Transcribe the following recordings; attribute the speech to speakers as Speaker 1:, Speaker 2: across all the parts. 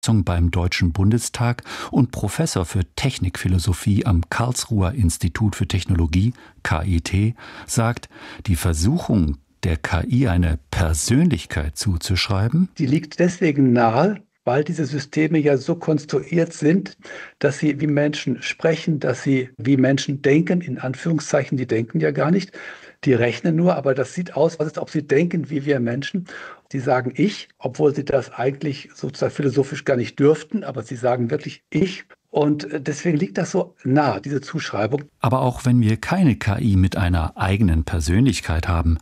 Speaker 1: beim Deutschen Bundestag und Professor für Technikphilosophie am Karlsruher Institut für Technologie, KIT, sagt, die Versuchung, der KI eine Persönlichkeit zuzuschreiben,
Speaker 2: die liegt deswegen nahe, weil diese Systeme ja so konstruiert sind, dass sie wie Menschen sprechen, dass sie wie Menschen denken, in Anführungszeichen, die denken ja gar nicht, die rechnen nur, aber das sieht aus, als ob sie denken wie wir Menschen. Die sagen ich, obwohl sie das eigentlich sozusagen philosophisch gar nicht dürften, aber sie sagen wirklich ich. Und deswegen liegt das so nah, diese Zuschreibung.
Speaker 1: Aber auch wenn wir keine KI mit einer eigenen Persönlichkeit haben,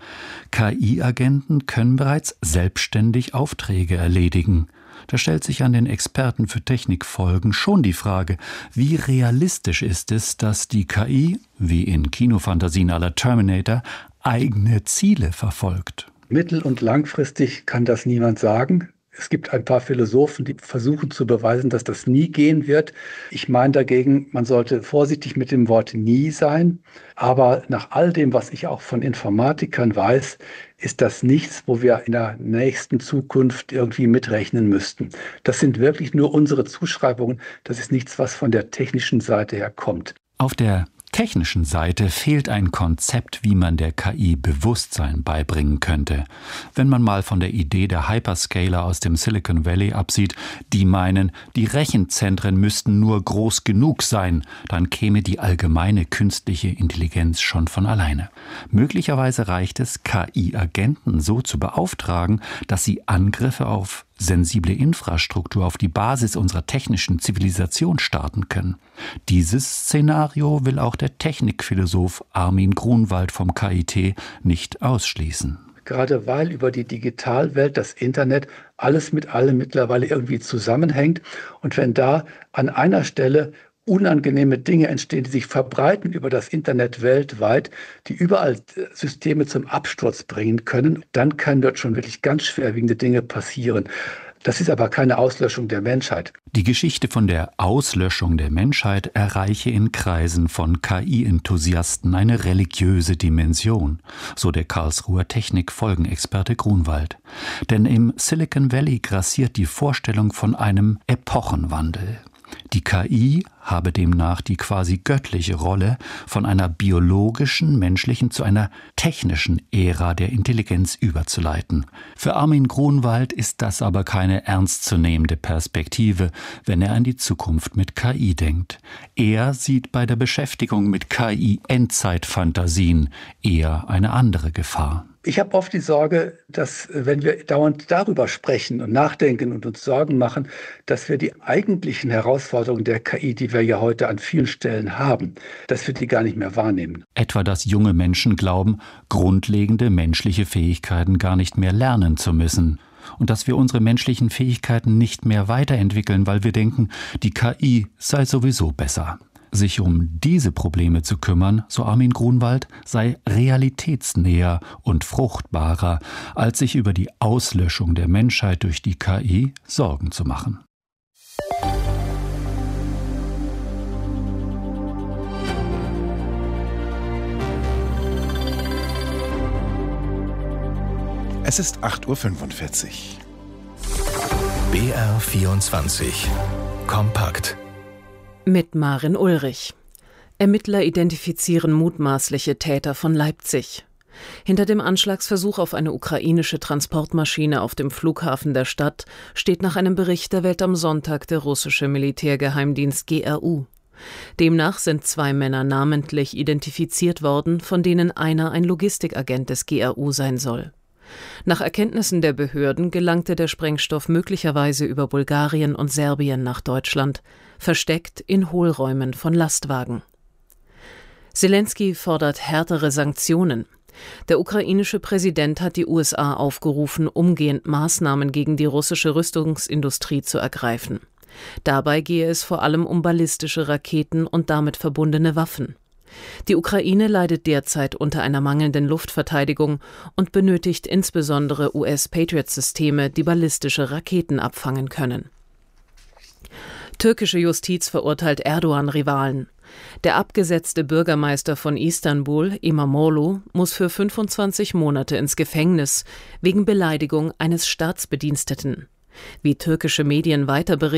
Speaker 1: KI-Agenten können bereits selbstständig Aufträge erledigen. Da stellt sich an den Experten für Technikfolgen schon die Frage, wie realistisch ist es, dass die KI, wie in Kinofantasien à la Terminator, eigene Ziele verfolgt?
Speaker 2: Mittel- und langfristig kann das niemand sagen. Es gibt ein paar Philosophen, die versuchen zu beweisen, dass das nie gehen wird. Ich meine dagegen, man sollte vorsichtig mit dem Wort nie sein. Aber nach all dem, was ich auch von Informatikern weiß, ist das nichts, wo wir in der nächsten Zukunft irgendwie mitrechnen müssten. Das sind wirklich nur unsere Zuschreibungen. Das ist nichts, was von der technischen Seite her kommt.
Speaker 1: Auf der technischen Seite fehlt ein Konzept, wie man der KI Bewusstsein beibringen könnte. Wenn man mal von der Idee der Hyperscaler aus dem Silicon Valley absieht, die meinen, die Rechenzentren müssten nur groß genug sein, dann käme die allgemeine künstliche Intelligenz schon von alleine. Möglicherweise reicht es, KI-Agenten so zu beauftragen, dass sie Angriffe auf sensible Infrastruktur auf die Basis unserer technischen Zivilisation starten können. Dieses Szenario will auch der Technikphilosoph Armin Grunwald vom KIT nicht ausschließen.
Speaker 2: Gerade weil über die Digitalwelt, das Internet, alles mit allem mittlerweile irgendwie zusammenhängt. Und wenn da an einer Stelle unangenehme Dinge entstehen, die sich verbreiten über das Internet weltweit, die überall Systeme zum Absturz bringen können, dann können dort schon wirklich ganz schwerwiegende Dinge passieren. Das ist aber keine Auslöschung der Menschheit.
Speaker 1: Die Geschichte von der Auslöschung der Menschheit erreiche in Kreisen von KI-Enthusiasten eine religiöse Dimension, so der Karlsruher Technikfolgenexperte Grunwald. Denn im Silicon Valley grassiert die Vorstellung von einem Epochenwandel. Die KI habe demnach die quasi göttliche Rolle, von einer biologischen, menschlichen zu einer technischen Ära der Intelligenz überzuleiten. Für Armin Grunwald ist das aber keine ernstzunehmende Perspektive, wenn er an die Zukunft mit KI denkt. Er sieht bei der Beschäftigung mit KI Endzeitfantasien eher eine andere Gefahr.
Speaker 2: Ich habe oft die Sorge, dass wenn wir dauernd darüber sprechen und nachdenken und uns Sorgen machen, dass wir die eigentlichen Herausforderungen der KI, die wir ja heute an vielen Stellen haben, dass wir die gar nicht mehr wahrnehmen.
Speaker 1: Etwa, dass junge Menschen glauben, grundlegende menschliche Fähigkeiten gar nicht mehr lernen zu müssen. Und dass wir unsere menschlichen Fähigkeiten nicht mehr weiterentwickeln, weil wir denken, die KI sei sowieso besser. Sich um diese Probleme zu kümmern, so Armin Grunwald, sei realitätsnäher und fruchtbarer, als sich über die Auslöschung der Menschheit durch die KI Sorgen zu machen.
Speaker 3: Es ist 8:45 Uhr.
Speaker 4: BR24 Kompakt.
Speaker 5: Mit Maren Ulrich. Ermittler identifizieren mutmaßliche Täter von Leipzig. Hinter dem Anschlagsversuch auf eine ukrainische Transportmaschine auf dem Flughafen der Stadt steht nach einem Bericht der Welt am Sonntag der russische Militärgeheimdienst GRU. Demnach sind 2 Männer namentlich identifiziert worden, von denen einer ein Logistikagent des GRU sein soll. Nach Erkenntnissen der Behörden gelangte der Sprengstoff möglicherweise über Bulgarien und Serbien nach Deutschland, versteckt in Hohlräumen von Lastwagen. Selenskyj fordert härtere Sanktionen. Der ukrainische Präsident hat die USA aufgerufen, umgehend Maßnahmen gegen die russische Rüstungsindustrie zu ergreifen. Dabei gehe es vor allem um ballistische Raketen und damit verbundene Waffen. Die Ukraine leidet derzeit unter einer mangelnden Luftverteidigung und benötigt insbesondere US-Patriot-Systeme, die ballistische Raketen abfangen können. Türkische Justiz verurteilt Erdogan-Rivalen. Der abgesetzte Bürgermeister von Istanbul, İmamoğlu, muss für 25 Monate ins Gefängnis wegen Beleidigung eines Staatsbediensteten. Wie türkische Medien weiter berichten,